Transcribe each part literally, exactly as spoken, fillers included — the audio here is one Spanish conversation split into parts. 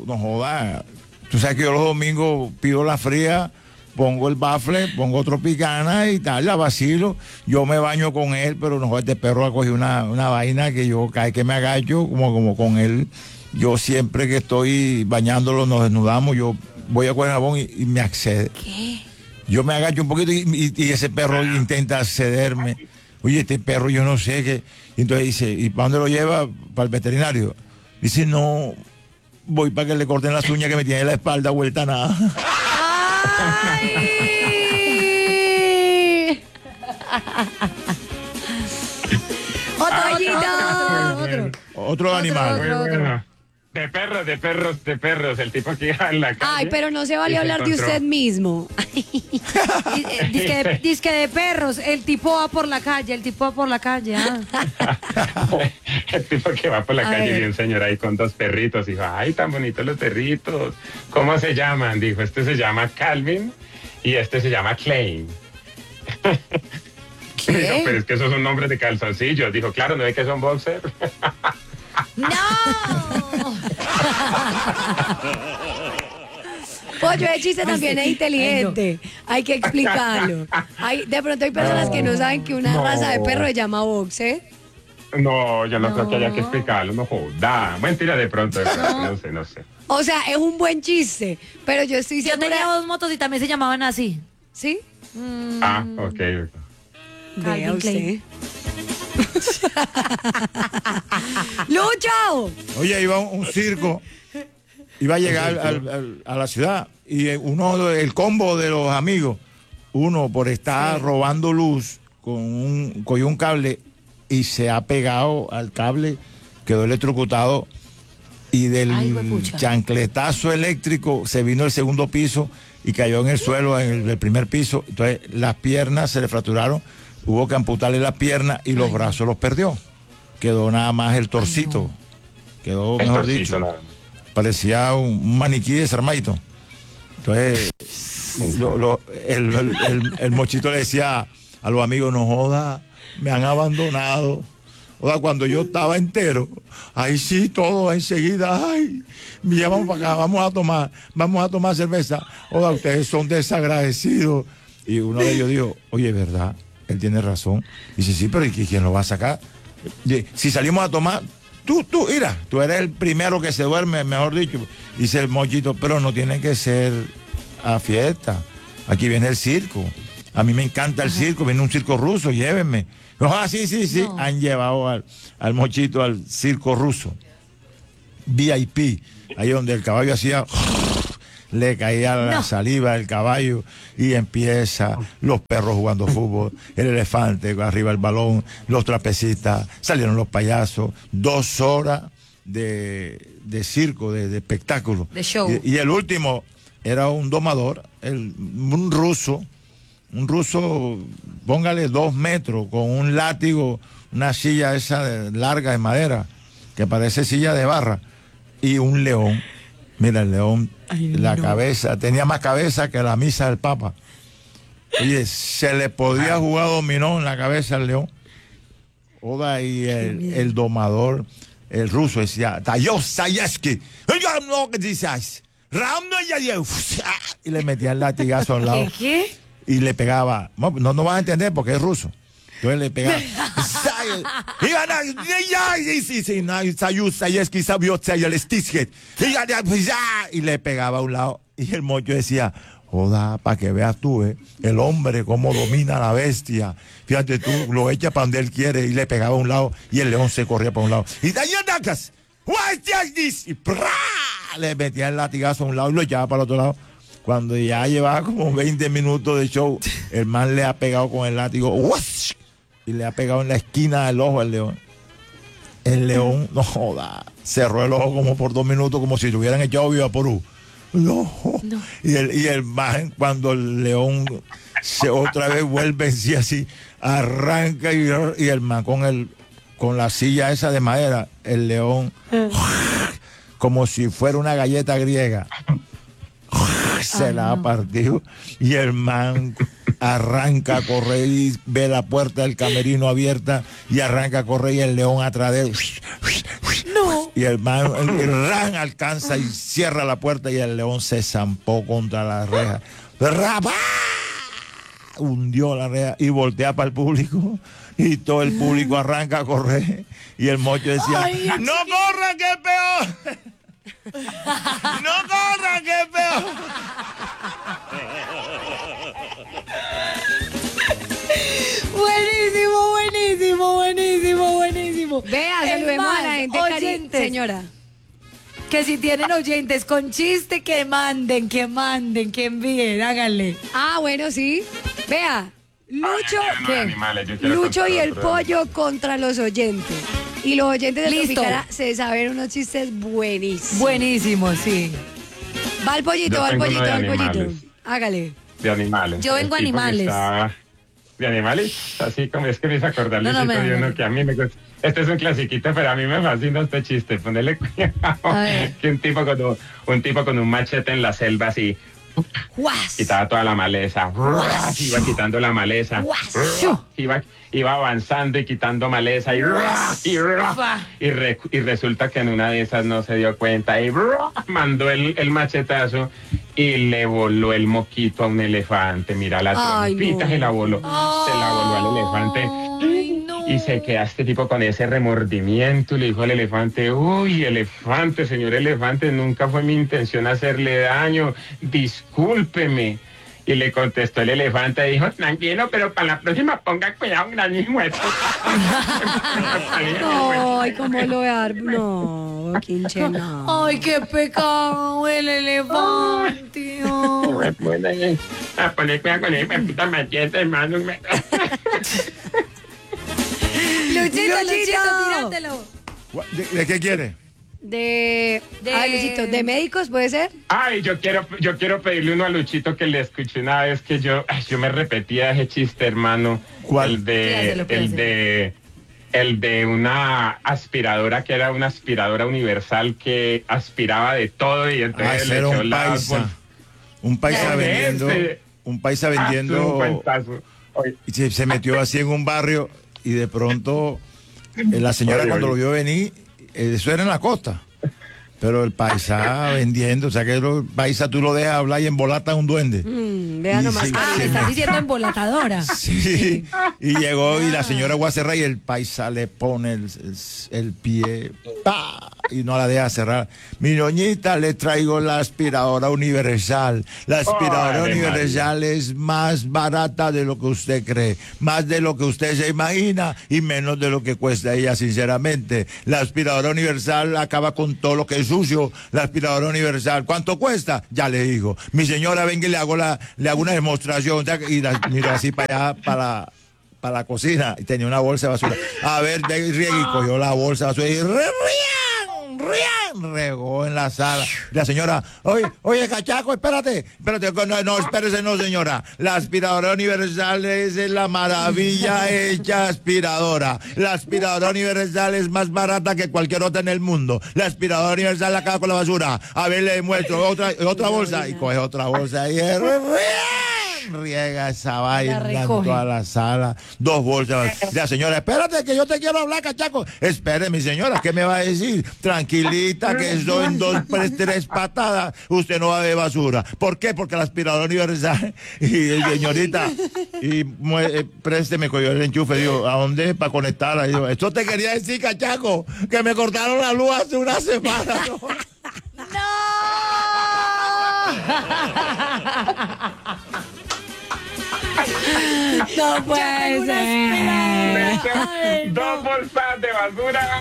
no joda. Tú sabes que yo los domingos pido la fría, pongo el bafle, pongo tropicana y tal, la vacilo. Yo me baño con él, pero no joda, este perro ha cogido una, una vaina que yo, cada vez que me agacho, como, como con él, yo siempre que estoy bañándolo, nos desnudamos, yo voy a coger jabón y, y me accede. ¿Qué? Yo me agacho un poquito y, y, y ese perro intenta accederme. Oye, este perro yo no sé qué. Y entonces dice, ¿y para dónde lo lleva? Para el veterinario. Dice, no, voy para que le corten las uñas que me tiene la espalda vuelta a nada. ¡Ay! ¡Otro gallito! Otro. Otro animal. otro, Muy bueno. De perros, de perros, de perros. El tipo que iba en la calle. Ay, pero no se vale y se hablar de encontró. usted mismo. Dice de, dizque de perros, el tipo va por la calle, el tipo va por la calle. Ah. El tipo que va por la A calle ver. y vi un señor ahí con dos perritos. Dijo, ay, tan bonitos los perritos. ¿Cómo se llaman? Dijo, este se llama Calvin y este se llama Klein. ¿Qué? Dijo, pero es que esos son nombres de calzoncillos. Dijo, claro, ¿no ve que son boxer? ¡No! Pollo de chiste también es inteligente. Hay que explicarlo. Hay, de pronto hay personas que no saben que una No. raza de perro se llama boxer. No, yo no, No. creo que haya que explicarlo. No joda. Mentira, de pronto. De pronto no sé, no sé. O sea, es un buen chiste, pero yo estoy Yo segura. tenía dos motos y también se llamaban así. ¿Sí? Ah, ok. ok. Vea Calvin usted. Klein. ¡Lucho! Oye, iba un, un circo, iba a llegar al- al- a la ciudad y uno, el combo de los amigos, uno por estar robando luz, con un, cogió un cable y se ha pegado al cable, quedó electrocutado y del Ay, huepucha. chancletazo eléctrico se vino el segundo piso y cayó en el suelo en el, el primer piso. Entonces las piernas se le fracturaron, hubo que amputarle las piernas y los brazos los perdió. Quedó nada más el torcito. Quedó, El mejor torcito, dicho, nada más. parecía un, un maniquí desarmadito. Entonces, lo- lo- el, el- el- el mochito le decía a los amigos, no joda, me han abandonado. Joda, cuando yo estaba entero, ahí sí, todo enseguida, ay, me llaman para acá, vamos a tomar, vamos a tomar cerveza. Joda, ustedes son desagradecidos. Y uno de ellos dijo, oye, ¿verdad? Él tiene razón. Dice, sí, pero ¿y quién lo va a sacar? Y, si salimos a tomar, tú, tú, mira, tú eres el primero que se duerme, mejor dicho. Dice el mochito, pero no tiene que ser a fiesta. Aquí viene el circo. A mí me encanta el circo, viene un circo ruso, llévenme. Ah, sí, sí, sí. No. Han llevado al, al mochito al circo ruso. V I P, ahí donde el caballo hacía, le caía la No. saliva del caballo y empieza los perros jugando fútbol, el elefante arriba el balón, los trapecistas, salieron los payasos, dos horas de, de circo, de, de espectáculo. De show. Y, y el último era un domador, el, un ruso, un ruso, póngale dos metros, con un látigo, una silla esa de- larga de madera, que parece silla de barra, y un león. Mira, el león, la cabeza, tenía más cabeza que la misa del Papa. Oye, se le podía jugar dominó en la cabeza al león. Oda, y el, el domador, el ruso, decía, Tayo Sayesky, y le metía el latigazo al lado. ¿Qué? Y le pegaba, no, no, no vas a entender porque es ruso. Entonces le pegaba. Y le pegaba a un lado. Y el mocho decía, joda, para que veas tú, eh, el hombre cómo domina a la bestia. Fíjate tú, lo echa para donde él quiere y le pegaba a un lado y el león se corría para un lado. Y Dayanacas, what is this? Y ¡prá! Le metía el latigazo a un lado y lo echaba para el otro lado. Cuando ya llevaba como veinte minutos de show, el man le ha pegado con el látigo ¡wash! Y le ha pegado en la esquina del ojo al león. El león, no joda, cerró el ojo como por dos minutos, como si le hubieran echado viva por un. No. No. Y el, y el man, cuando el león se otra vez vuelve en sí así, arranca y, y el man con el con la silla esa de madera, el león, como si fuera una galleta griega, se la ha partido y el man arranca a correr y ve la puerta del camerino abierta y arranca a correr y el león atrás de él. No. No. Y el man, el, el ran alcanza y cierra la puerta y el león se zampó contra la reja. ¡Rapá! Hundió la reja y voltea para el público y todo el público arranca a correr y el mocho decía, Ay, ¡no corran, que es peor! ¡No corran, que es peor! Buenísimo, buenísimo, buenísimo, buenísimo. Vea, Es saludemos más, a la gente, cari- oyentes, señora. que si tienen oyentes con chiste, que manden, que manden, que envíen, háganle. Ah, bueno, sí. Vea, Lucho, Ay, no, ¿qué? animales, yo quiero Lucho contar y el otro. pollo contra los oyentes. Y los oyentes de Listo. Tropicara se saben unos chistes buenísimos. Buenísimo, sí. Va el pollito, Yo va el tengo pollito, uno de va el pollito. animales. Hágale. De animales. Yo vengo El tipo que animales. está- De animales, así como es que me hizo acordar No, no, Luisito, me- de uno me- que a mí me gusta. Este es un clasiquito, pero a mí me fascina este chiste. Ponerle cuidado. A ver. Que un tipo con un, un tipo con un machete en la selva así ¡Guas! quitaba toda la maleza. Iba quitando la maleza. ¡Guas! Iba, iba avanzando y quitando maleza y, y, y, re- y resulta que en una de esas no se dio cuenta y mandó el, el machetazo y le voló el moquito a un elefante. Mira la Ay, trompita no. se la voló. Se la voló al elefante. Ay, no. Y se queda este tipo con ese remordimiento y le dijo al elefante, uy, elefante, señor elefante, nunca fue mi intención hacerle daño, discúlpeme. Y le contestó el elefante, dijo, tranquilo, pero para la próxima ponga cuidado, gran hijo de puta". Ay, cómo lo voy a dar. No, quinche, no. Ay, qué pecado el elefante. Me pone a poner cuidado con el puta machete, hermano. Luchito, Luchito. Luchito, tírátelo. ¿De, de qué quiere? De. De- Ay, Luisito, ¿de médicos puede ser? Ay, yo quiero, yo quiero pedirle uno a Luchito que le escuché una vez que yo, ay, yo me repetía ese chiste, hermano. ¿Cuál? El de, Pídaselo, el pídaselo. de, el de una aspiradora que era una aspiradora universal que aspiraba de todo y Ah, entonces ese le era echó un la paisa. bol- Un paisa Ya, vendiendo. ese. Un paisa Ah, un vendiendo. cuentazo. Oye, Y se, se metió así en un barrio y de pronto eh, la señora Oye, cuando oye. lo vio venir, eh, eso era en la costa. Pero el paisa vendiendo, o sea que el paisa tú lo dejas hablar y embolata a un duende. Mm, vea Y nomás. sí, Ah, se me me- estás diciendo embolatadora. Sí, y llegó y la señora Guacerra y el paisa le pone el, el- el pie ¡pa! Y no la deja cerrar. Mi doñita, le traigo la aspiradora universal. La aspiradora Ave universal es más barata de lo que usted cree, más de lo que usted se imagina y menos de lo que cuesta ella, sinceramente. La aspiradora universal acaba con todo lo que es sucio. La aspiradora universal, ¿cuánto cuesta? Ya le digo. Mi señora, venga y le hago, la, le hago una demostración. O sea, y la miro así para allá, para, para la cocina. Y tenía una bolsa de basura. A ver, de riego y cogió la bolsa de basura y rían, rían, regó en la sala. La señora, oye, oye, cachaco, espérate, espérate, no, no, espérese, no, señora. La aspiradora universal es la maravilla hecha aspiradora. La aspiradora universal es más barata que cualquier otra en el mundo. La aspiradora universal la acaba con la basura. A ver, le muestro otra, otra bolsa y coge otra bolsa y rían, riega esa vaina en recoge. toda la sala. Dos bolsas. La señora, espérate que yo te quiero hablar, cachaco. Espere, mi señora, ¿qué me va a decir? Tranquilita, que eso en dos, tres, tres patadas usted no va a ver basura. ¿Por qué? Porque la aspiradora universal. Y eh, señorita, y mue- eh, présteme, cogió el enchufe. Digo, ¿a dónde? Para conectarla. Digo, esto te quería decir, cachaco, que me cortaron la luz hace una semana. ¿no? No puede le ser. echó Ay, dos bolsas de basura.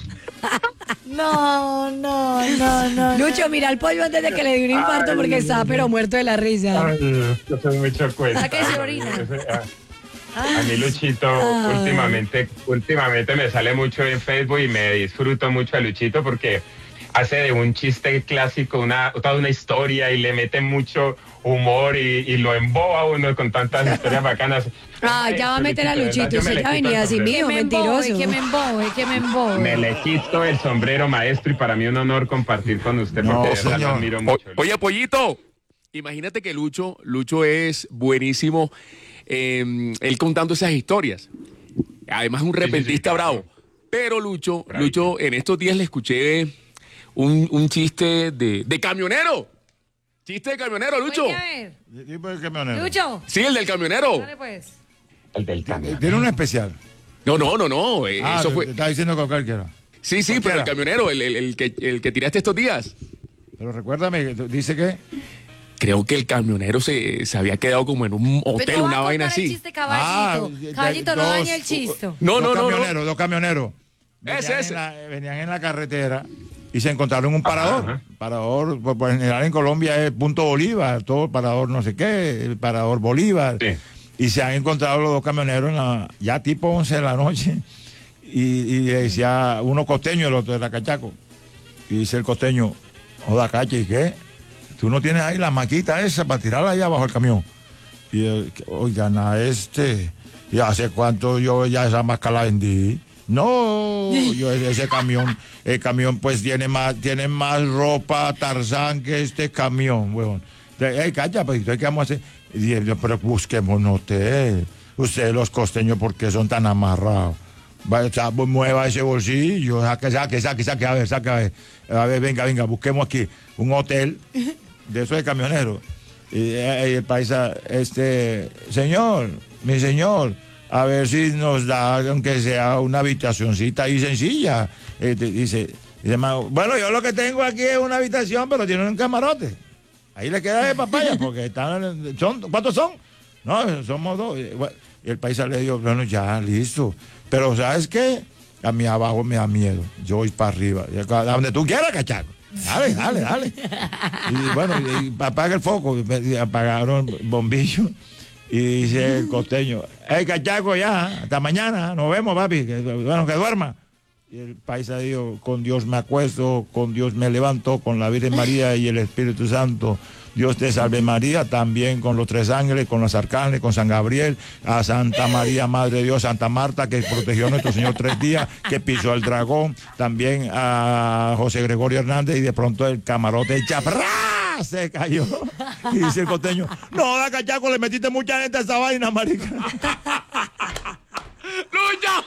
No, no, no, no. Lucho, mira al pollo antes de que le dé un infarto porque está pero muerto de la risa. Ay, yo soy mucho cuenta. Sáquese orina. A mí Luchito últimamente, últimamente me sale mucho en Facebook y me disfruto mucho a Luchito porque hace de un chiste clásico una, toda una historia y le mete mucho humor y, y lo emboba a uno con tantas historias bacanas. Ah, ya va a meter a de verdad, Luchito. yo me Usted le ya quito venía el así sombrero. mío, Que me embobe, mentiroso. que me embobe, que me embobe. Me le quito el sombrero, maestro, y para mí un honor compartir con usted No, porque de verdad lo señor. admiro O- mucho. oye, Pollito, imagínate que Lucho, Lucho es buenísimo, eh, él contando esas historias. Además, un repentista sí, sí, bravo. Pero Lucho, Por ahí. Lucho, en estos días le escuché un, un chiste de, de camionero. Chiste de camionero, Lucho. Oye, a ver. Tipo de camionero. Lucho. Sí, el del camionero. Dale pues. El del camión. Tiene un especial. No, no, no, no. eh, Ah, eso te- fue. te estaba diciendo con cualquiera. Sí, sí, pero el cualquiera. camionero, el, el- el que, el que tiraste estos días. Pero recuérdame, que dice que Creo que el camionero se, se había quedado como en un hotel, Pero va una a vaina contar el así. chiste, caballito. Ah, Caballito, no dos- dañe el chiste. No, dos no, no, no. camioneros, dos camioneros. Ese, Venían, ese. En la, venían en la carretera y se encontraron un parador. Ajá. Parador, por, por general en Colombia es punto Bolívar, todo parador no sé qué, el parador Bolívar. Sí. Y se han encontrado los dos camioneros en la, ya tipo once de la noche. Y, y decía uno costeño, el otro era cachaco. Y dice el costeño, joda, cacha, ¿y qué? Tú no tienes ahí la maquita esa para tirarla ahí abajo del camión. Y él, oigan, a este, ¿y hace cuánto yo ya esa máscara la vendí? No, yo ese camión, el camión pues tiene más, tiene más ropa Tarzán que este camión, huevón. Ey, cacha, pues ¿qué vamos a hacer? Y dije yo, pero busquemos un hotel. Ustedes los costeños, ¿por qué son tan amarrados? Vaya, cha- mueva ese bolsillo, saque, saque, saque, saque, a ver, saque, a ver. A ver, venga, venga, busquemos aquí un hotel de esos de camioneros. Y, eh, el paisa, este, señor, mi señor, a ver si nos da, aunque sea una habitacioncita ahí sencilla. Eh, te- dice, dice, "Ma- bueno, yo lo que tengo aquí es una habitación, pero tiene un camarote. Ahí le queda de papaya, porque están, son, ¿cuántos son? No, somos dos. Y, bueno, y el paisa le dijo, bueno, ya, listo. Pero, ¿sabes qué? A mí abajo me da miedo. Yo voy para arriba. Y acá, a donde tú quieras, cachaco. Dale, dale, dale. Y bueno, y, y apaga el foco. Y apagaron el bombillo. Y dice el costeño, hey, cachaco, ya, hasta mañana. Nos vemos, papi. Que, bueno, que duerma. Y el paisa dijo, con Dios me acuesto, con Dios me levanto, con la Virgen María y el Espíritu Santo. Dios te salve María, también con los tres ángeles, con los arcángeles, con San Gabriel, a Santa María, Madre de Dios, Santa Marta, que protegió a nuestro Señor tres días, que pisó el dragón, también a José Gregorio Hernández, y de pronto el camarote de chapra se cayó. Y dice el costeño, no, da cachaco, le metiste mucha gente a esa vaina, marica. ¡Lucho!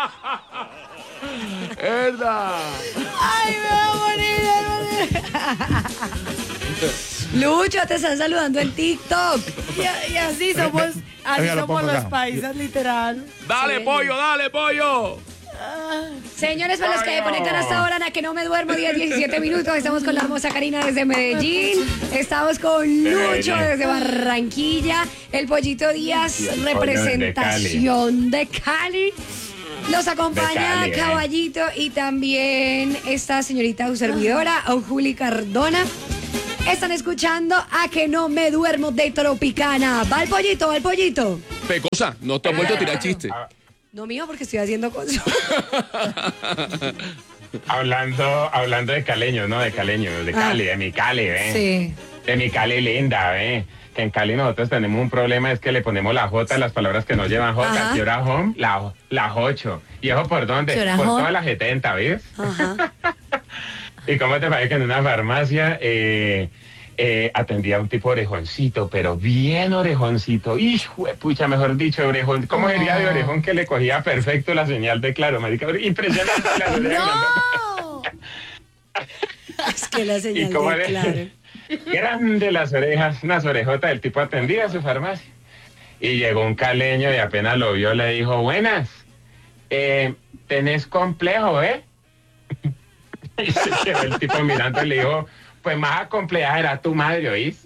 ¡Verdad! Ay, me voy a morir, me voy a morir. Lucho, te están saludando en TikTok. Y, y así somos, así Venga, lo somos pongo los acá. paisas, literal. ¡Dale, Sí. pollo, dale, pollo! Señores, para los que conectan hasta ahora, a que no me duermo, diez, diecisiete minutos. Estamos con la hermosa Karina desde Medellín. Estamos con Lucho desde Barranquilla. El Pollito Díaz, el pollo representación de Cali. Los acompaña De Cali, eh. Caballito y también esta señorita su servidora, Juli Cardona. Están escuchando A que no me duermo de Tropicana. Va el pollito, va el pollito. Pecosa, no te has vuelto a tirar chiste. No mío, porque estoy haciendo cosas. Hablando, hablando de caleños, ¿no? De caleños, de Cali, de mi Cali, ¿eh? Sí. De mi Cali linda, ¿eh? Que en Cali nosotros tenemos un problema, es que le ponemos la J a las palabras que no llevan J. Ajá. Si hora home, la, la ocho. ¿Y eso por dónde? ¿Si hora Por home? todas las setenta, ¿ves? Ajá. ¿Y cómo te parece que en una farmacia eh, eh, atendía a un tipo orejoncito, pero bien orejoncito? Hijo de pucha, mejor dicho, orejón. ¿Cómo sería de orejón que le cogía perfecto la señal de Claro, marica? Impresionante la orejas. ¡No! Es que la ¿Y señal cómo de le- claro. Grande las orejas, unas orejotas, el tipo atendía a su farmacia. Y llegó un caleño y apenas lo vio le dijo, buenas, eh, tenés complejo, ¿eh? Y se quedó el tipo mirando y le dijo, pues más compleja era tu madre, ¿oís?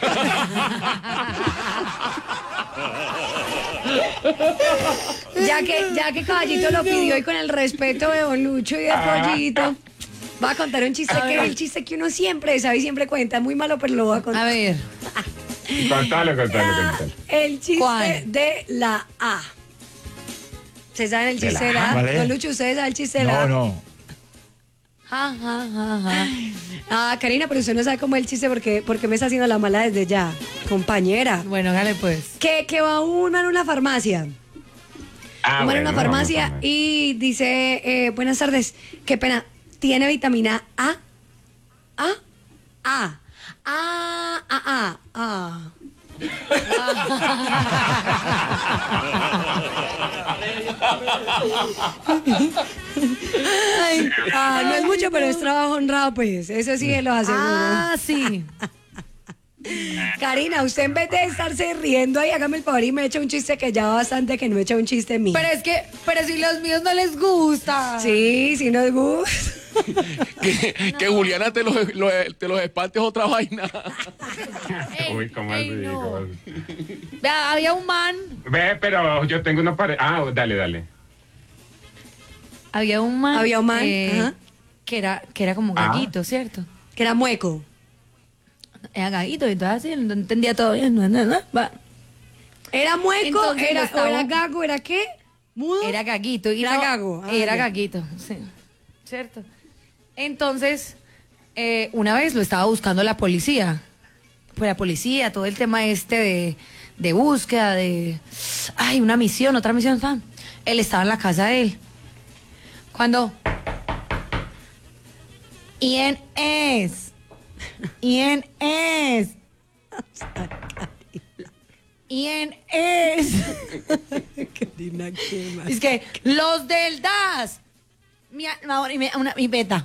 Ya que, ya que Caballito lo pidió y con el respeto de Don Lucho y de Pollito, va a contar un chiste que es el chiste que uno siempre sabe y siempre cuenta. Muy malo, pero lo voy a A contar. ver. Contalo, contalo, contalo. El chiste ¿Cuál? de la A. ¿Ustedes saben el ¿De chiste la de la A? ¿Cuál es? Don Lucho, ¿ustedes saben el chiste de la No, A? no. Ja, ja, ja, ja. Ah, Karina, pero usted no sabe cómo es el chiste porque, porque me está haciendo la mala desde ya, compañera. Bueno, hágale pues. Que, que va un man a una farmacia. Ah, un man a bueno, una farmacia vamos a ver. y dice, eh, buenas tardes, qué pena, ¿tiene vitamina A? ¿A? A. A, A, A, A. Ay, ah, no es mucho, pero es trabajo honrado, pues. Eso sí se lo aseguro. Ah, sí. Karina, usted en vez de estarse riendo ahí, hágame el favor y me echa un chiste que ya va bastante que no me echa un chiste mío. Pero es que, pero si los míos no les gusta. Sí, sí nos gusta. que, que Juliana te los, lo- te los espantes otra vaina. Ey, Uy, ¿cómo ey, así? no. ¿Cómo así? Vea, había un man, Ve, pero yo tengo una pared. Ah, dale, dale. había un man, Había un man, eh, ajá. que era, que era como Ah. gaguito, ¿cierto? Que era mueco. Era gaguito y todo así, no entendía todo bien, no, no, no, va. Era mueco, Entonces era, lo estaba- o era gago, ¿era qué? ¿Mudo? Era gaguito. Y Era no- gago, ah, era ya. gaguito, sí. ¿Cierto? Entonces, eh, una vez lo estaba buscando la policía. Pues la policía, todo el tema este de, de búsqueda, de... Ay, una misión, otra misión, fan. Él estaba en la casa de él. Cuando... ¿Quién es? ¿Quién es? ¿Quién es? Karina, ¿qué más? Es que los del D A S. Mi, a- mi, una, mi beta.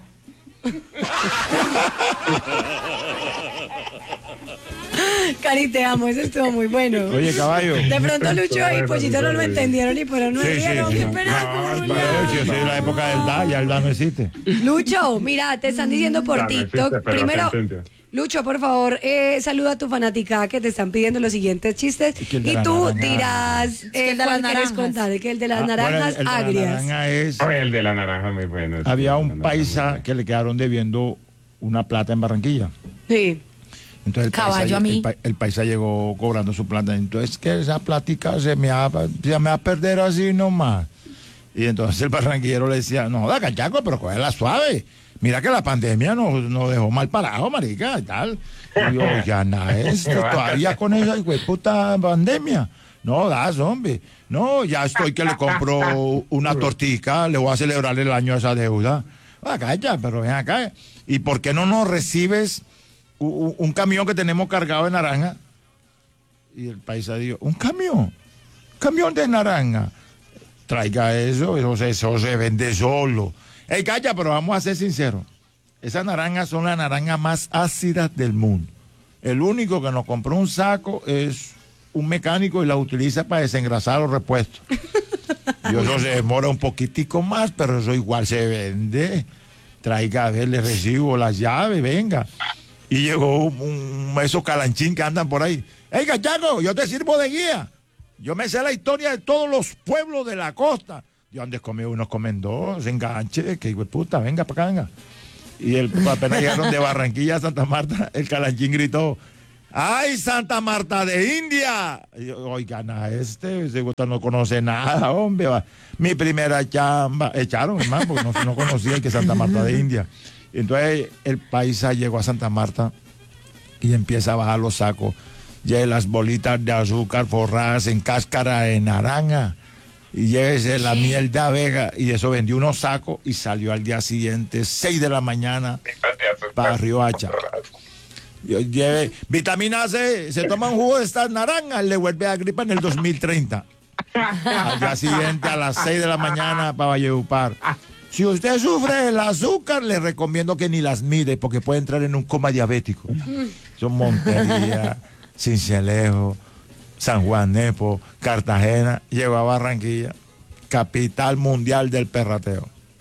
Cari, te amo, eso estuvo muy bueno. Oye, caballo. De pronto Lucho y Bueno, Pollito no lo bueno. entendieron y pero no Sí, sí, rieron. sí. Qué pena No, con no, Julián. Si yo soy de la época del D A, ya el D A no existe. Lucho, mira, te están diciendo por Ya no existe, TikTok. pero Primero, se entendió. Lucho, por favor, eh, saluda a tu fanática que te están pidiendo los siguientes chistes. Y que el de Y la tú naranja. dirás que eh, el de cuál las quieres naranjas. contar, que el de las Ah, bueno, naranjas el de la agrias. naranja es... Oye, el de la naranja es muy bueno. sí, Había el de un la naranja es muy paisa bueno. que le quedaron debiendo una plata en Barranquilla. Sí. Entonces el Caballo paisa, a mí. El, pa- el paisa llegó cobrando su plata. Entonces que esa plática se me va, se me va a perder así nomás. Y entonces el barranquillero le decía, no, da cachaco, pero cógela suave. Mira que la pandemia nos, nos dejó mal parado, marica, y tal. Y yo, ya nada, este, todavía con esa hijo de puta pandemia. No, das, hombre. No, ya estoy que le compro una tortica, le voy a celebrar el año a esa deuda. Acá ya, pero ven acá. ¿Y por qué no nos recibes u- u- un camión que tenemos cargado de naranja? Y el paisa dijo, ¿un camión? ¿Camión de naranja? Traiga eso, eso, se- eso se vende solo. Ey, calla, pero vamos a ser sinceros. Esas naranjas son las naranjas más ácidas del mundo. El único que nos compró un saco es un mecánico y la utiliza para desengrasar los repuestos. Y eso se demora un poquitico más, pero eso igual se vende. Traiga, a ver, le recibo las llaves, venga. Y llegó un, un esos calanchín que andan por ahí. ¡Ey, cachaco, yo te sirvo de guía! Yo me sé la historia de todos los pueblos de la costa. Yo antes comí unos, comen dos, enganche, que hijo de puta, venga para acá, venga. Y el, apenas llegaron de Barranquilla a Santa Marta, el calanchín gritó, ¡ay, Santa Marta de India! Y yo, oigan, a este, ese güey no conoce nada, hombre. Va. Mi primera chamba, echaron, hermano, porque no, no conocía el que Santa Marta de India. Entonces el paisa llegó a Santa Marta y empieza a bajar los sacos. Lleve las bolitas de azúcar forradas en cáscara de naranja y llévese la miel de abeja. Y eso vendió unos sacos y salió al día siguiente, seis de la mañana, para Río Hacha. Yo lleve vitamina C, se toma un jugo de estas naranjas, le vuelve a gripa en el dos mil treinta. Al día siguiente, a las seis de la mañana, para Valledupar. Si usted sufre del azúcar, le recomiendo que ni las mire, porque puede entrar en un coma diabético. Son Montería, Cincelejo, San Juan Nepo, Cartagena, llegó a Barranquilla, capital mundial del perrateo.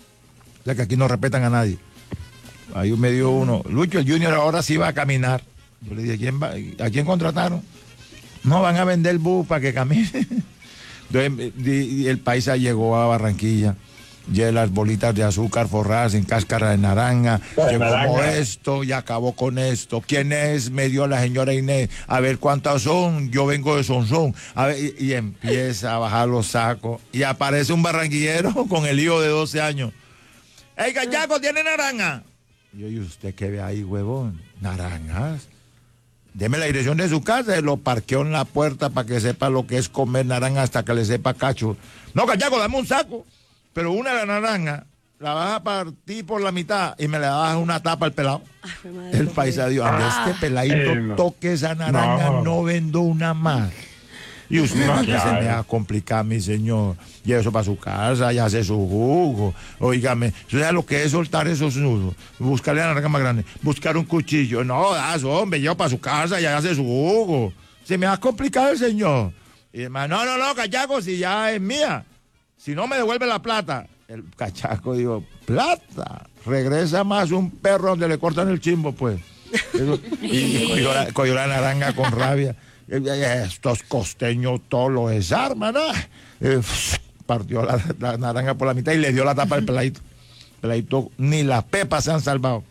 O sea que aquí no respetan a nadie. Ahí me dio uno, Lucho, el Junior ahora sí va a caminar. Yo le dije, ¿quién va? ¿A quién contrataron? No, van a vender bus para que camine. Entonces, y el paisa llegó a Barranquilla, lleva las bolitas de azúcar forradas en cáscara de naranja, De llegó naranja. Modesto y acabó con esto. ¿Quién es? Me dio la señora Inés. A ver cuántas son, yo vengo de Sonsón. A ver, y, y empieza a bajar los sacos y aparece un barranquillero con el hijo de doce años. ¡Ey, cachaco, tiene naranja! Y yo, ¿y usted qué ve ahí, huevón? ¿Naranjas? Deme la dirección de su casa y lo parqueo en la puerta para que sepa lo que es comer naranja hasta que le sepa cacho. No, cachaco, dame un saco. Pero una de las naranjas la vas a partir por la mitad y me le das una tapa al pelado. El paisa dijo, ande este peladito Eh, no. toque esa naranja, no, No. vendo una más. Y usted No, que se claro. me va a complicar, mi señor. Lleve eso para su casa y hace su jugo. Óigame, ¿sabe lo que es soltar esos nudos? Buscarle la naranja más grande. Buscar un cuchillo. No, das, hombre, lleva para su casa y hace su jugo. Se me va a complicar el señor. Y además, no, no, no, cachaco, si ya es mía. Si no me devuelve la plata. El cachaco dijo, plata. Regresa más un perro donde le cortan el chimbo, pues. Eso, y cogió la, cogió la naranja con rabia. Estos costeños todos los desarman, ¿no? Eh, partió la, la naranja por la mitad y le dio la tapa al peladito. Peladito, ni las pepas se han salvado.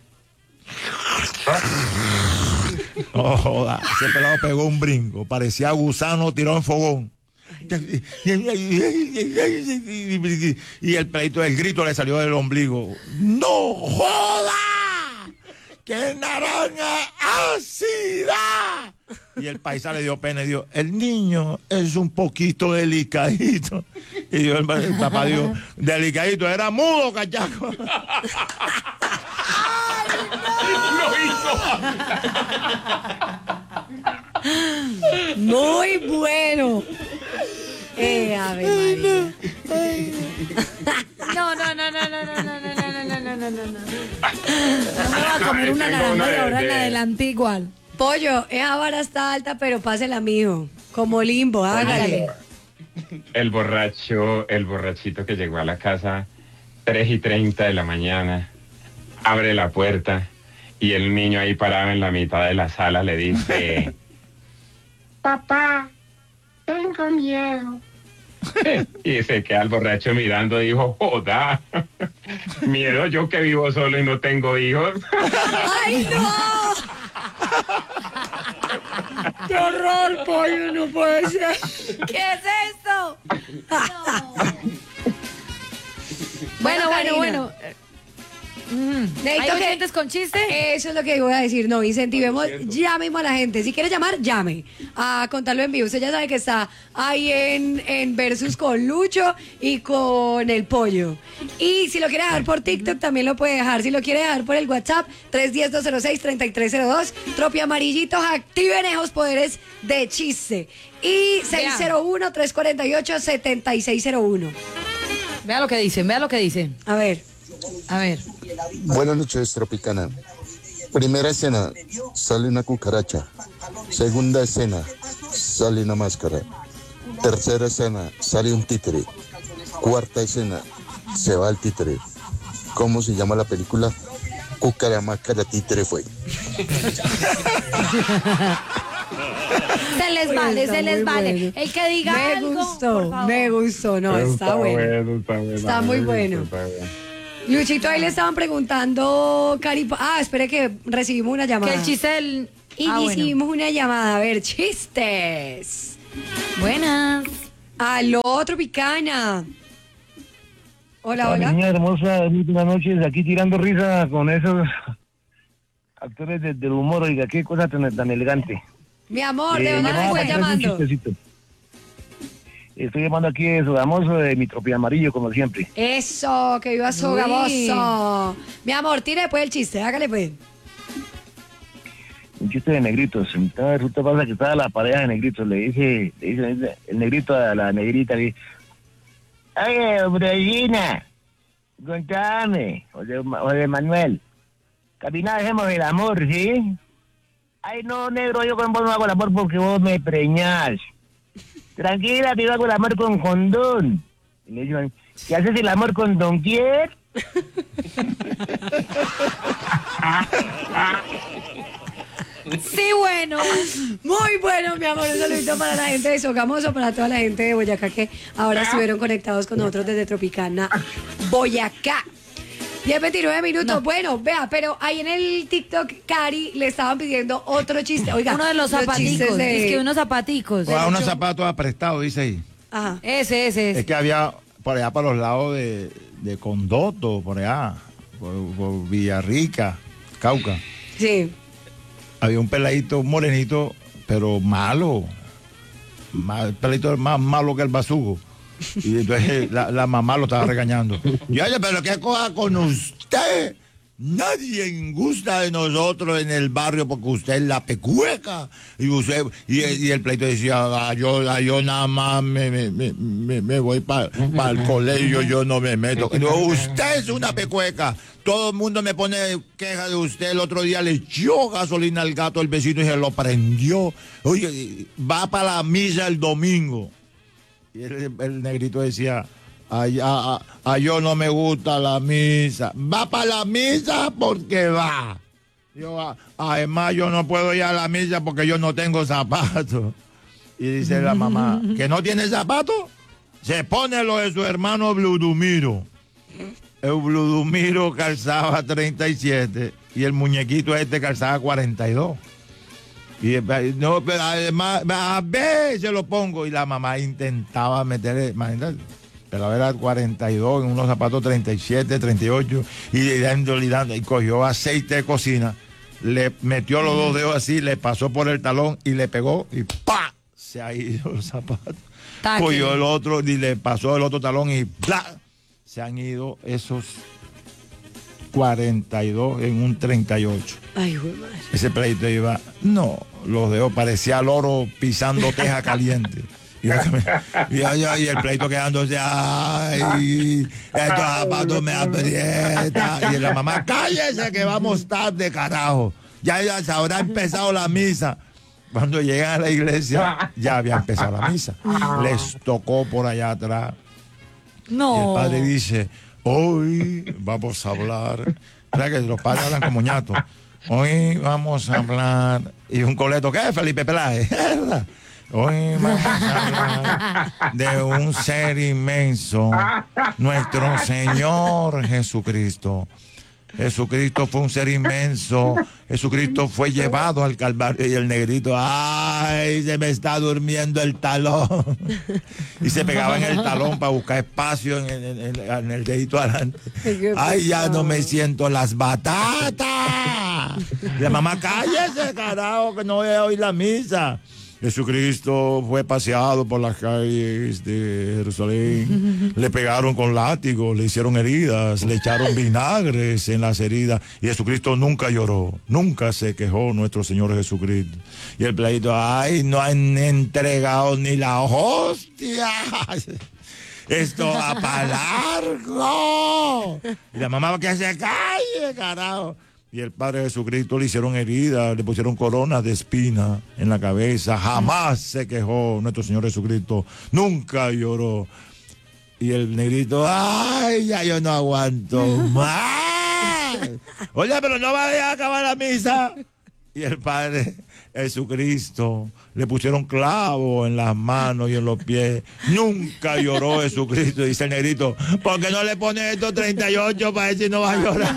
No joda, ese pelado pegó un brinco, parecía gusano tirado en fogón. Y el peladito, el grito le salió del ombligo. ¡No joda! ¡Qué naranja ácida! Y el paisa le dio pena y dijo, el niño es un poquito delicadito. Y dijo, el, el papá dijo, delicadito, era mudo, cachaco. Lo hizo. Muy bueno. Eh, a ver, María. No, no, no, no, no, no, no, no, no, no, no, no, no, no. No me va a comer una Tengo una naranja de de- ahora en de- adelante igual. Pollo, esa vara está alta, pero pásela, mijo. Como limbo, hágale. El borracho, el borrachito que llegó a la casa tres y treinta de la mañana, abre la puerta y el niño ahí parado en la mitad de la sala le dice, papá, tengo miedo. Y se queda el borracho mirando, dijo, joda, miedo yo que vivo solo y no tengo hijos. ¡Ay, no! ¡Qué horror, pollo! No puede ser. ¿Qué es esto? Bueno, bueno, Karina. bueno. Mm, Necesito ¿Hay que- oyentes con chiste? Eso es lo que voy a decir. No, incentivemos, llamemos a la gente. Si quiere llamar, llame a contarlo en vivo. Usted ya sabe que está ahí en, en Versus con Lucho y con el pollo. Y si lo quiere dejar por TikTok, también lo puede dejar. Si lo quiere dejar por el WhatsApp, tres uno cero, dos cero seis, tres tres cero dos. Tropi Amarillitos, activen esos poderes de chiste. Y seis cero uno, tres cuatro ocho, siete seis cero uno. Vea lo que dicen, vea lo que dicen. A ver. A ver. Buenas noches, Tropicana. Primera escena, sale una cucaracha. Segunda escena, sale una máscara. Tercera escena, sale un títere. Cuarta escena, se va el títere. ¿Cómo se llama la película? Cúcara, máscara, títere fue. Se les Oye, vale, está se les muy vale. bueno. El que diga Me algo, gustó, por favor. me gustó. No, está, bueno. está bueno. Está muy bueno. Está bueno. Luchito, ahí le estaban preguntando, Cari. Ah, espere que recibimos una llamada. Que el chiste del... Y Ah, bueno. recibimos una llamada. A ver, chistes. Buenas. Aló, Tropicana. Hola, Hola, hola. niña hermosa, muy buenas noches. Aquí tirando risa con esos actores de- del humor. Oiga, qué cosa tan, tan elegante. Mi amor, ¿de Eh, dónde llamaba me para estás hacer un llamando? chistecito. Estoy llamando aquí de Sogamoso, de mi tropi amarillo, como siempre. Eso, que viva Sogamoso. Mi amor, tire después el chiste, hágale pues. Un chiste de negritos. Entonces resulta pasa que estaba la pareja de negritos. Le dice, le dice, le dice el negrito a la negrita, le dice, oye, Brejina, contame, José, José Manuel, camina, dejemos el amor, ¿sí? Ay, no, negro, yo con vos no hago el amor porque vos me preñás. Tranquila, que yo hago el amor con condón. Y le dicen, ¿qué haces el amor con Don quién? Sí, bueno. Muy bueno, mi amor. Un saludito para la gente de Sogamoso, para toda la gente de Boyacá que ahora estuvieron conectados con nosotros desde Tropicana, Boyacá. diez veintinueve minutos. Bueno, vea, pero ahí en el TikTok, Cari le estaban pidiendo otro chiste. Oiga, Uno de los chistes zapaticos. de- Es que unos zapaticos. O unos zapatos aprestados, dice ahí. Ajá. Ese, ese, Es ese. que había por allá para los lados de, de Condoto, por allá, por, por Villarrica, Cauca. Sí. Había un peladito, un morenito, pero malo. Ma- El peladito más malo que el basugo. Y entonces la, la mamá lo estaba regañando. Y oye, pero qué cosa con usted. Nadie gusta de nosotros en el barrio porque usted es la pecueca. Y usted y, y el pleito decía, ah, yo, ah, yo nada más me, me, me, me voy para pa el colegio, yo no me meto. No, usted es una pecueca. Todo el mundo me pone queja de usted. El otro día le echó gasolina al gato el vecino y se lo prendió. Oye, va para la misa el domingo. Y el, el negrito decía, ay, a, a, a yo no me gusta la misa. Va para la misa porque va. Yo, a, además, yo no puedo ir a la misa porque yo no tengo zapatos. Y dice la mamá, ¿que no tiene zapatos? Se pone lo de su hermano Bludumiro. El Bludumiro calzaba treinta y siete y el muñequito este calzaba cuarenta y dos. Y no, pero además, a ver, se lo pongo. Y la mamá intentaba meterle, imagínate, pero era cuarenta y dos, en unos zapatos treinta y siete, treinta y ocho, y dándole, dándole, y cogió aceite de cocina, le metió los dos dedos así, le pasó por el talón y le pegó, y ¡pa! Se ha ido el zapato. Taque. Cogió el otro y le pasó el otro talón y ¡bla! Se han ido esos cuarenta y dos en un treinta y ocho. Ay, güey, madre. Ese pleito iba, no, los dedos parecía loro pisando teja caliente. Y, y, y el pleito quedándose, ay, estos zapatos me aprietan. Y la mamá, cállese que vamos tarde, carajo. Ya, ya se habrá empezado la misa. Cuando llegan a la iglesia, ya había empezado la misa. Les tocó por allá atrás. No. Y el padre dice, hoy vamos a hablar. ¿Sabes que los padres hablan como ñatos? Hoy vamos a hablar. Y un coleto, ¿qué? Felipe Peláez. Hoy vamos a hablar de un ser inmenso, nuestro Señor Jesucristo. Jesucristo fue un ser inmenso. Jesucristo fue llevado al Calvario y el negrito, ay, se me está durmiendo el talón. Y se pegaba en el talón para buscar espacio en, en, en, en el dedito adelante. Ay, ya no me siento las batatas. La mamá, cállese, carajo, que no voy a oír la misa. Jesucristo fue paseado por las calles de Jerusalén, le pegaron con látigos, le hicieron heridas, le echaron vinagres en las heridas, y Jesucristo nunca lloró, nunca se quejó nuestro Señor Jesucristo. Y el pleito, ay, no han entregado ni la hostia, esto va para largo. Y la mamá, que se calle, carajo. Y el Padre Jesucristo le hicieron heridas, le pusieron coronas de espina en la cabeza. Jamás se quejó nuestro Señor Jesucristo. Nunca lloró. Y el negrito, ay, ya yo no aguanto más. Oye, pero no va a dejar acabar la misa. Y el Padre Jesucristo le pusieron clavos en las manos y en los pies. Nunca lloró Jesucristo. Dice el negrito, ¿por qué no le pones estos treinta y ocho para ver si no va a llorar?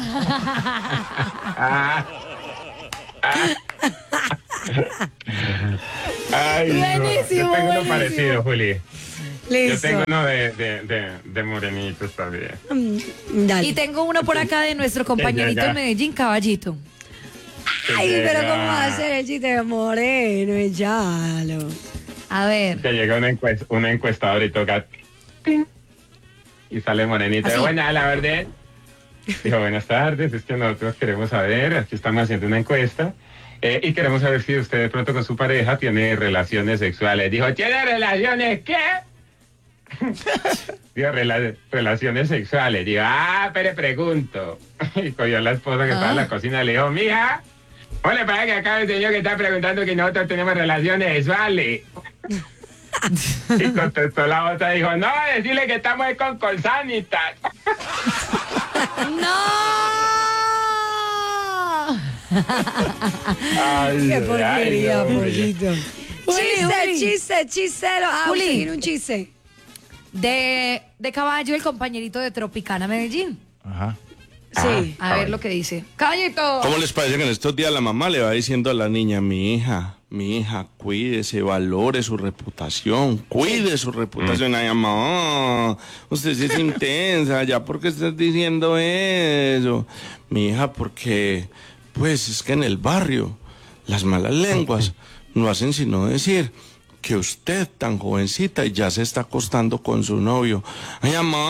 Ay, no. Buenísimo, Yo tengo uno buenísimo. parecido, Juli. Yo Listo. tengo uno de, de, de, de morenitos también. Mm, Dale. Y tengo uno por acá de nuestro compañerito ya. de Medellín, Caballito. Ay, Que pero llega- ¿cómo va a ser el chiste de Moreno? Echalo. A ver. Que llega una, encuest, una encuestadora y toca ¡ting! Y sale morenita. Así. Buena, la verdad. Dijo, buenas tardes, es que nosotros queremos saber, aquí estamos haciendo una encuesta eh, y queremos saber si usted de pronto con su pareja tiene relaciones sexuales. Dijo, ¿tiene relaciones qué? Dijo, "Rela- relaciones sexuales". Digo, ah, pero pregunto. Y cogió a la esposa que estaba en la cocina y le dijo, mija, ¿cómo le parece que acá el señor que está preguntando que nosotros tenemos relaciones sexuales? Y contestó la otra, dijo, no, decirle que estamos ahí con Colsanitas. ¡No! Ay, Qué ay, porquería, hombre. pollito. Juli, Chiste, Juli. chiste, chistero. Ah, Juli. usted tiene un chiste. De, de Caballo, el compañerito de Tropicana Medellín. Ajá. Sí. A ver lo que dice. Caballito. ¿Cómo les parece que en estos días la mamá le va diciendo a la niña, mi hija, mi hija, cuídese, valore su reputación, cuide su reputación? Ay, mamá, usted sí es intensa, ya, ¿por qué estás diciendo eso? Mi hija, porque, pues, es que en el barrio las malas lenguas no hacen sino decir que usted tan jovencita y ya se está acostando con su novio. Ay,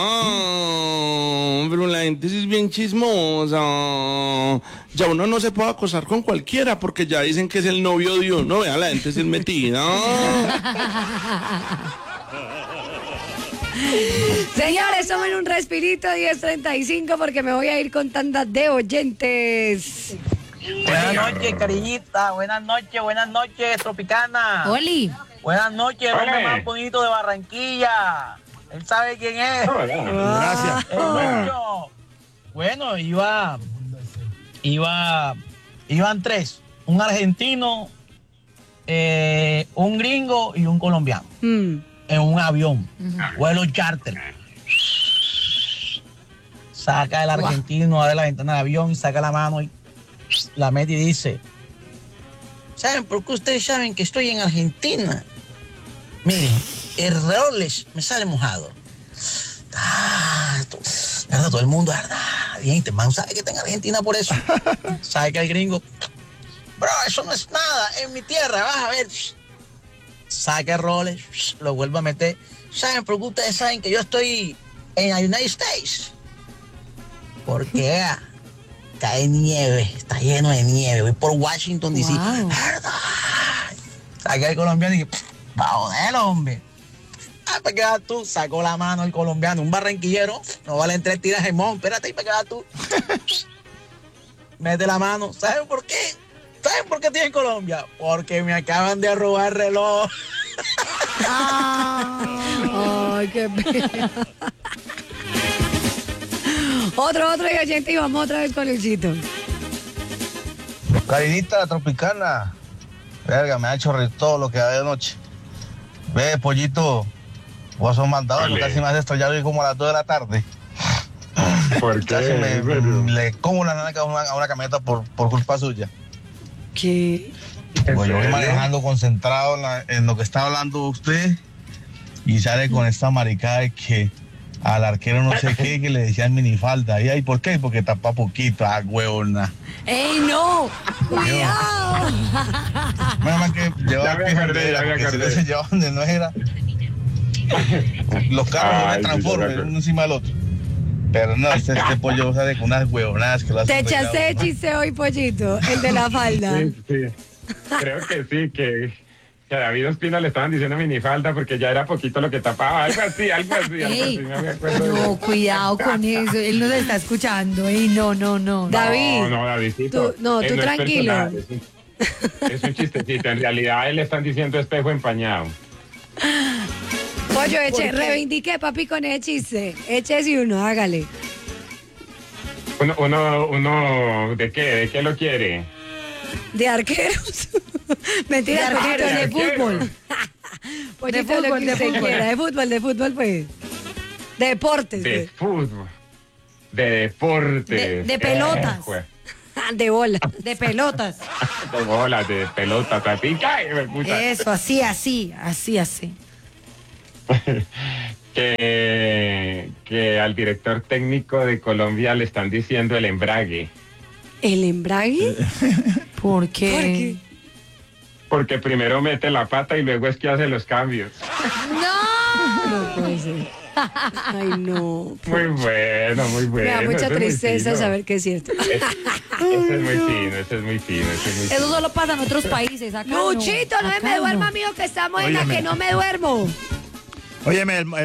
mamá, pero la gente sí es bien chismosa. Ya uno no se puede acostar con cualquiera porque ya dicen que es el novio de uno. Vea, la gente sí es metida. Señores, tomen un respirito, diez treinta y cinco, porque me voy a ir con tandas de oyentes. Buenas noches, cariñita. Buenas noches, buenas noches, Tropicana. Oli. Buenas noches, el hombre Ole. más bonito de Barranquilla. Él sabe quién es. Gracias. El Lucho. Bueno, iba, iba, iban tres. Un argentino, eh, un gringo y un colombiano. Mm. En un avión, vuelo charter. Saca el argentino, abre la ventana del avión y saca la mano y la mete y dice: ¿saben por qué ustedes saben que estoy en Argentina? Miren, el Rolex me sale mojado. Ah, to- ¿verdad? Todo el mundo, ¿verdad? Bien, este man sabe que está en Argentina por eso. Sabe que el gringo: bro, eso no es nada, en mi tierra, vas a ver. Saca el Rolex, lo vuelve a meter. ¿Saben por qué ustedes saben que yo estoy en los United States? Porque ah, cae nieve, está lleno de nieve. Voy por Washington, D C. Wow. ¿Verdad? Saca el colombiano y que, va a joder, hombre. Ah, para quedar tú, sacó la mano el colombiano, un barranquillero. No valen tres tiras de mon, espérate, para quedar tú. Mete la mano. ¿Saben por qué? ¿Saben por qué estoy en Colombia? Porque me acaban de robar el reloj. Ay, qué pena. Otro, otro y oyente, y vamos otra vez con Luchito. Carinita Tropicana. Verga, me ha hecho reír todo lo que da de noche. Ve, pollito, vos sos mandado, Ole. casi me has estrellado hoy como a las dos de la tarde. ¿Por qué? Casi me, ¿En serio? le como la nana a una, a una camioneta por, por culpa suya. ¿Qué? ¿En Pues yo voy serio? manejando concentrado en, la- en lo que está hablando usted y sale con esta maricada de que al arquero no sé qué, que le decían minifalda. ¿Y ahí por qué? Porque tapa poquito, ah, huevona. ¡Ey, no! ¡Cuidado! Menos mal que llevaba Ya me queja acordé, de ya me porque si acordé. no se llevaba donde no era. Los carros no Ay, se sí, transforman ya me uno encima del otro. Pero no, este, este pollo sale con unas huevonadas que lo Te hacen. echaste de reír a uno. chiste hoy, pollito, el de la falda. Sí, sí. Creo que sí, que, que a David Ospina le estaban diciendo minifalda porque ya era poquito lo que tapaba. Algo así, algo así, algo Ey, así. No me acuerdo no, bien. cuidado con eso. Él nos está escuchando. Ey, no, no, no. David. No, no, Davidcito. Tú- no, Eh, tú es tranquilo. personal, Es un, es un chistecito. En realidad, a él le están diciendo espejo empañado. Pollo, eche, reivindique, papi, con ese chiste. Échese uno, hágale. Uno, uno, uno, ¿de qué? ¿De qué lo quiere? De arqueros. Mentira, De pollito, arqueros, de de fútbol. arqueros. Pollito, De lo fútbol, que de usted fútbol. quiera. De fútbol, de fútbol, pues. De deportes. De pues. fútbol. De deporte. De- de pelotas. De bola. De pelotas. De bolas, de pelota, tapica. y me puta. Eso, así, así, así, así. que, que al director técnico de Colombia le están diciendo el embrague. ¿El embrague? ¿Por qué? ¿Por qué? Porque primero mete la pata y luego es que hace los cambios. No puede ser. Ay, no. Muy bueno, muy bueno. Me da mucha ese es muy tristeza fino. saber que es cierto. Ese es muy fino, ese es muy fino, ese es muy Eso fino. solo pasa en otros países. Acá no. Luchito, no Acá me duerma, no. amigo, que estamos en la Óyeme. que no me duermo. Óyeme, el,